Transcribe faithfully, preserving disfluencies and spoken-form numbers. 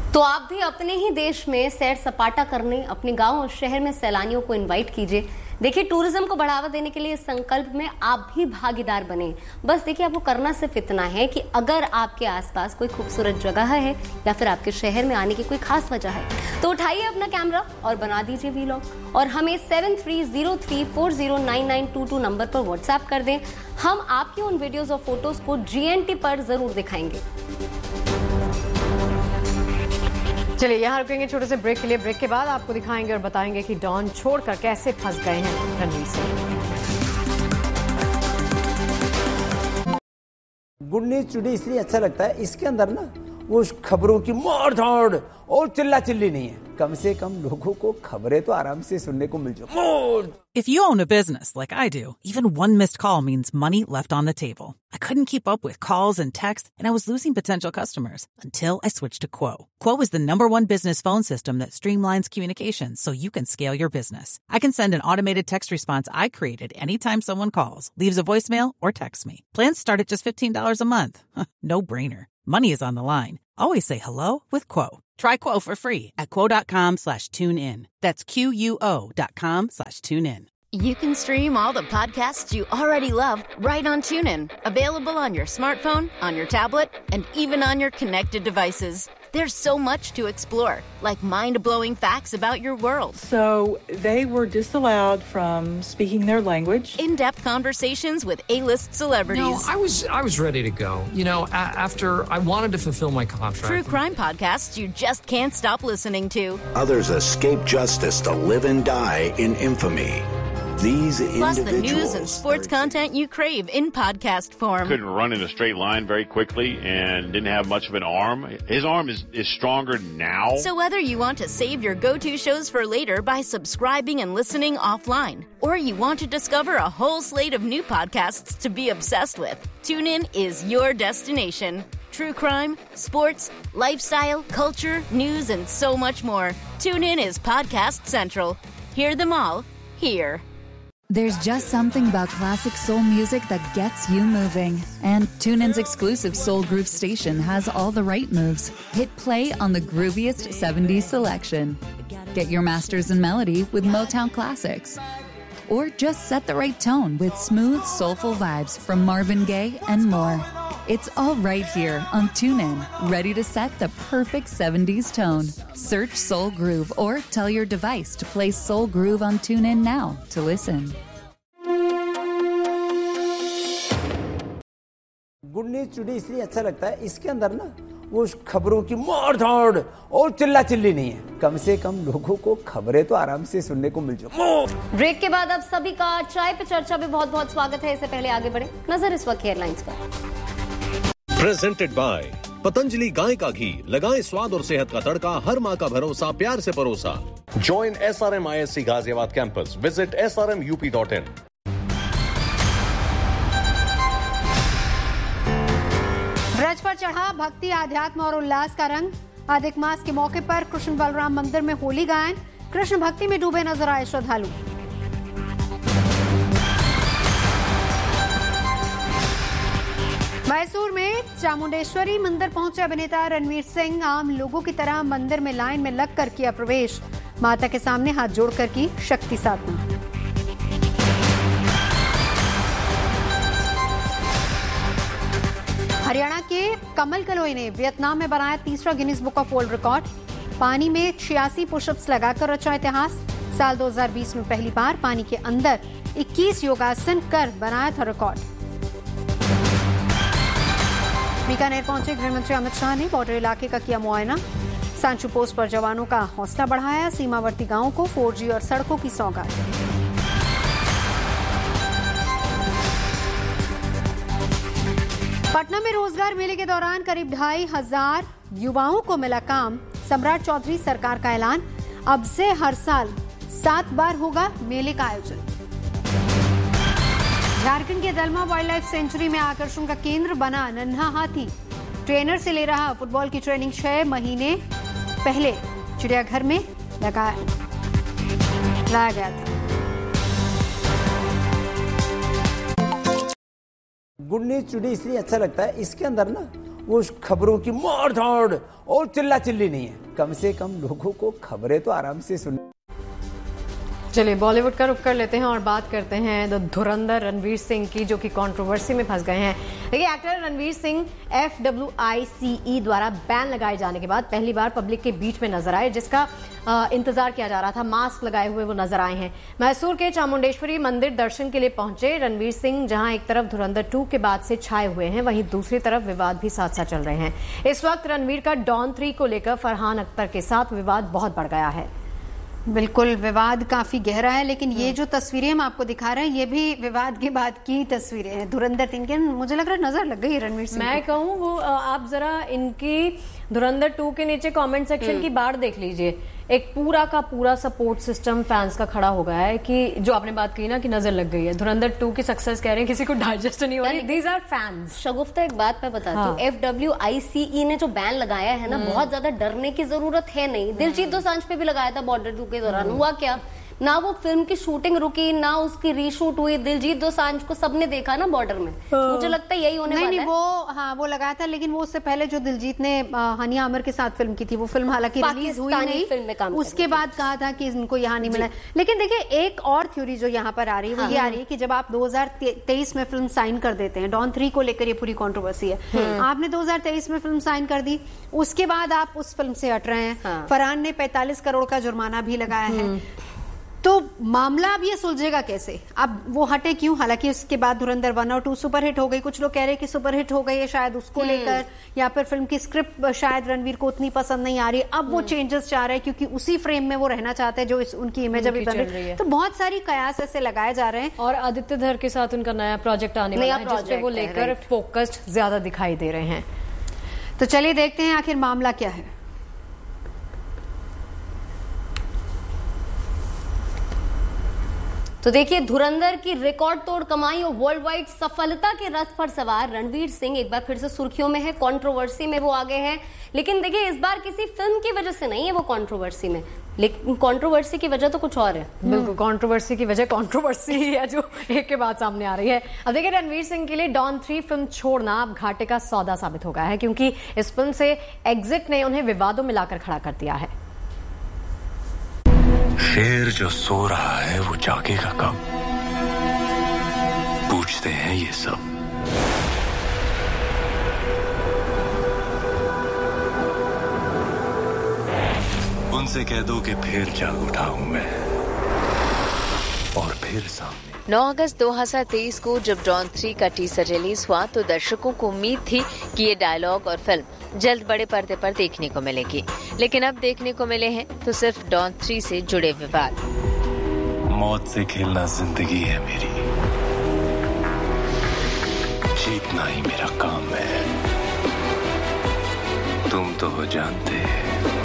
तो आप भी अपने ही देश में सैर सपाटा करने अपने गांव और शहर में सैलानियों को इनवाइट कीजिए। देखिए, टूरिज्म को बढ़ावा देने के लिए इस संकल्प में आप भी भागीदार बने। बस देखिए, आपको करना सिर्फ इतना है कि अगर आपके आसपास कोई खूबसूरत जगह है या फिर आपके शहर में आने की कोई खास वजह है तो उठाइए अपना कैमरा और बना दीजिए वीलॉग और हमें seven three zero three four zero nine nine to to number पर व्हाट्सएप कर दें। हम आपकी उन वीडियोज और फोटोज को जीएनटी पर जरूर दिखाएंगे। चलिए यहाँ रुकेंगे छोटे से ब्रेक के लिए। ब्रेक के बाद आपको दिखाएंगे और बताएंगे कि डॉन छोड़कर कैसे फंस गए हैं Ranveer Singh. Good news today इसलिए अच्छा लगता है, इसके अंदर ना वो खबरों की मार धाड़ और चिल्ला चिल्ली नहीं है। कम से कम लोगों को खबरें तो आराम से सुनने को मिल जाए। If you own a business like I do, even one missed call means money left on the table. I couldn't keep up with calls and texts, and I was losing potential customers until I switched to Quo. Quo is the number one business phone system that streamlines communications so you can scale your business. I can send an automated text response I created anytime someone calls, leaves a voicemail, or texts me. Plans start at just fifteen dollars a month. No brainer. Money is on the line. Always say hello with Quo. Try Quo for free at quo.com slash tune in. That's Q-U-O dot com slash tune in. You can stream all the podcasts you already love right on TuneIn. Available on your smartphone, on your tablet, and even on your connected devices. There's so much to explore, like mind-blowing facts about your world. So they were disallowed from speaking their language. In-depth conversations with A-list celebrities. No, I was I was ready to go. You know, a- after I wanted to fulfill my contract. True crime podcasts you just can't stop listening to. Others escape justice to live and die in infamy. These Plus the news and sports content you crave in podcast form. Couldn't run in a straight line very quickly and didn't have much of an arm. His arm is, is stronger now. So whether you want to save your go-to shows for later by subscribing and listening offline, or you want to discover a whole slate of new podcasts to be obsessed with, TuneIn is your destination. True crime, sports, lifestyle, culture, news, and so much more. TuneIn is Podcast Central. Hear them all here. There's just something about classic soul music that gets you moving. And TuneIn's exclusive Soul Groove station has all the right moves. Hit play on the grooviest seventies selection. Get your masters in melody with Motown classics. Or just set the right tone with smooth, soulful vibes from Marvin Gaye and more. It's all right here on TuneIn, ready to set the perfect seventies tone. Search Soul Groove or tell your device to play Soul Groove on TuneIn now to listen. Good news today इसलिए अच्छा लगता है, इसके अंदर ना वो खबरों की मार धाड़ और चिल्ला चिल्ली नहीं है। कम से कम लोगों को खबरें तो आराम से सुनने को मिल जाए। ब्रेक के बाद अब सभी का चाय पे चर्चा में बहुत बहुत स्वागत है। इससे पहले आगे बढ़े, नजर इस वक्त हेडलाइंस पर। प्रेजेंटेड बाय पतंजलि गाय का घी, लगाएं स्वाद और सेहत का तड़का, हर माँ का भरोसा, प्यार से परोसा। Join S R M I S C Ghaziabad campus, visit S R M U P dot in. Braj पर चढ़ा भक्ति, आध्यात्म और उल्लास का रंग। अधिक मास के मौके पर कृष्ण बलराम मंदिर में होली गायन, कृष्ण भक्ति में डूबे नजर आए श्रद्धालु। मैसूर में चामुंडेश्वरी मंदिर पहुंचे अभिनेता रणवीर सिंह। आम लोगों की तरह मंदिर में लाइन में लगकर किया प्रवेश, माता के सामने हाथ जोड़कर की शक्ति साधना। हरियाणा के कमल कलोई ने वियतनाम में बनाया तीसरा Guinness book of world record. पानी में छियासी पुशअप्स लगाकर रचा इतिहास। साल दो हज़ार बीस में पहली बार पानी के अंदर इक्कीस योगासन कर बनाया था रिकॉर्ड। बीकानेर पहुंचे गृह मंत्री अमित शाह ने बॉर्डर इलाके का किया मुआयना। सांचू पोस्ट पर जवानों का हौसला बढ़ाया। सीमावर्ती गांवों को फोर जी और सड़कों की सौगात। पटना में रोजगार मेले के दौरान करीब ढाई हजार युवाओं को मिला काम। सम्राट चौधरी सरकार का ऐलान, अब से हर साल सात बार होगा मेले का आयोजन। झारखंड के दलमा वाइल्ड लाइफ सेंचुरी में आकर्षण का केंद्र बना नन्हा हाथी। ट्रेनर से ले रहा फुटबॉल की ट्रेनिंग छह महीने पहले चिड़ियाघर में लगाया लाया गया था। गुड न्यूज टुडे इसलिए अच्छा लगता है, इसके अंदर ना उस खबरों की मार धाड़ और चिल्ला चिल्ली नहीं है। कम से कम लोगों को खबरें तो आराम से सुन। चलिए बॉलीवुड का रुख कर लेते हैं और बात करते हैं द धुरंधर रणवीर सिंह की, जो कि कंट्रोवर्सी में फंस गए हैं। देखिए, actor Ranveer Singh F W I सी ई द्वारा बैन लगाए जाने के बाद पहली बार पब्लिक के बीच में नजर आए, जिसका आ, इंतजार किया जा रहा था। मास्क लगाए हुए वो नजर आए हैं। मैसूर के चामुंडेश्वरी मंदिर दर्शन के लिए पहुंचे रणवीर सिंह, जहां एक तरफ धुरंधर टू के बाद से छाए हुए हैं, वहीं दूसरी तरफ विवाद भी साथ साथ चल रहे हैं। इस वक्त रणवीर का डॉन थ्री को लेकर फरहान अख्तर के साथ विवाद बहुत बढ़ गया है। बिल्कुल, विवाद काफी गहरा है, लेकिन ये जो तस्वीरें हम आपको दिखा रहे हैं ये भी विवाद के बाद की तस्वीरें हैं। धुरंधर तीन के मुझे लग रहा है नजर लग गई रणवीर सिंह। मैं कहूँ वो आप जरा इनकी धुरंधर टू के नीचे कमेंट सेक्शन की बाढ़ देख लीजिए। एक पूरा का पूरा सपोर्ट सिस्टम फैंस का खड़ा हो गया है कि जो आपने बात की ना कि नजर लग गई है। धुरंधर टू की सक्सेस कह रहे हैं, किसी को डाइजेस्ट नहीं हो रही। These are fans. शगुफ्ता, एक बात मैं बताती हूँ, एफ डब्ल्यू आई सी ई ने जो बैन लगाया है ना, बहुत ज्यादा डरने की जरूरत है नहीं। दिलजीत दोसांझ पे भी लगाया था बॉर्डर टू के दौरान, हुआ क्या? ना वो फिल्म की शूटिंग रुकी, ना उसकी रीशूट हुई। दिलजीत दोसांझ को सबने देखा ना बॉर्डर में। मुझे लगता है यही होने नहीं, वाला नहीं, है। वो हाँ वो लगाया था, लेकिन वो उससे पहले जो दिलजीत ने हानिया आमिर के साथ फिल्म की थी, वो फिल्म हालांकि रिलीज हुई नहीं, फिल्म में काम उसके बाद कहा था कि इनको यहाँ नहीं मिला। लेकिन देखिए, एक और थ्योरी जो यहाँ पर आ रही है वो ये आ रही है कि जब आप दो हज़ार तेईस में फिल्म साइन कर देते हैं, डॉन थ्री को लेकर ये पूरी कंट्रोवर्सी है, आपने दो हज़ार तेईस में फिल्म साइन कर दी, उसके बाद आप उस फिल्म से हट रहे हैं। फरहान ने पैंतालीस करोड़ का जुर्माना भी लगाया है, तो मामला अब ये सुलझेगा कैसे? अब वो हटे क्यों? हालांकि उसके बाद धुरंधर वन और टू सुपरहिट हो गई। कुछ लोग कह रहे हैं कि सुपरहिट हो गई है शायद उसको लेकर, या फिर फिल्म की स्क्रिप्ट शायद रणवीर को उतनी पसंद नहीं आ रही। अब वो चेंजेस चाह रहे हैं क्योंकि उसी फ्रेम में वो रहना चाहते हैं जो इस, उनकी इमेज अभी बन रही है। तो बहुत सारी कयास ऐसे लगाए जा रहे हैं। और आदित्य धर के साथ उनका नया प्रोजेक्ट आने वाला है, जिस पे वो लेकर फोकस्ड ज्यादा दिखाई दे रहे हैं। तो चलिए देखते हैं आखिर मामला क्या है। तो देखिए, धुरंधर की रिकॉर्ड तोड़ कमाई और वर्ल्ड वाइड सफलता के रथ पर सवार रणवीर सिंह एक बार फिर से सुर्खियों में है। कंट्रोवर्सी में वो आगे हैं, लेकिन देखिए इस बार किसी फिल्म की वजह से नहीं है वो कंट्रोवर्सी में, लेकिन कंट्रोवर्सी की वजह तो कुछ और है। बिल्कुल, कंट्रोवर्सी की वजह कंट्रोवर्सी ही है जो एक के बाद सामने आ रही है। अब देखिए, रणवीर सिंह के लिए डॉन थ्री फिल्म छोड़ना अब घाटे का सौदा साबित हो गया है, क्योंकि इस फिल्म से एग्जिट ने उन्हें विवादों में लाकर खड़ा कर दिया है। शेर जो सो रहा है वो जागेगा कब? पूछते हैं ये सब। उनसे कह दो कि फिर जाग उठा हूं मैं, और फिर सामने। नौ अगस्त दो हज़ार तेईस को जब डॉन थ्री का टीजर रिलीज हुआ तो दर्शकों को उम्मीद थी कि ये डायलॉग और फिल्म जल्द बड़े पर्दे पर देखने को मिलेगी, लेकिन अब देखने को मिले हैं तो सिर्फ डॉन थ्री से जुड़े विवाद। मौत से खेलना जिंदगी है मेरी, जीतना ही मेरा काम है। तुम तो हो जानते